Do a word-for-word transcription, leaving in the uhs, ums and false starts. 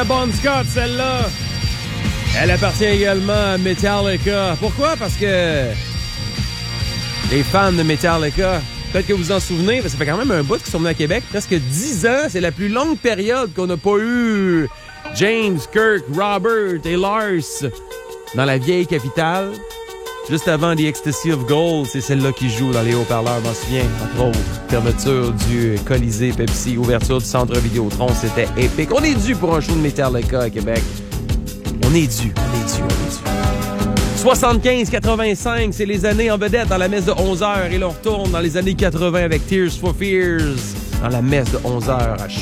à Bon Scott, celle-là. Elle appartient également à Metallica. Pourquoi? Parce que les fans de Metallica, peut-être que vous vous en souvenez, ça fait quand même un bout qu'ils sont venus à Québec. Presque dix ans, c'est la plus longue période qu'on n'a pas eu James, Kirk, Robert et Lars dans la vieille capitale. Juste avant The Ecstasy of Gold, c'est celle-là qui joue dans les haut-parleurs, je m'en souviens. Entre autres, fermeture du Colisée Pepsi, ouverture du Centre Vidéotron, c'était épique. On est dû pour un show de Metallica à Québec. On est dû, on est dû, on est dû. soixante-quinze quatre-vingt-cinq, c'est les années en vedette dans la messe de onze heures. Et l'on retourne dans les années quatre-vingts avec Tears for Fears dans la messe de onze heures à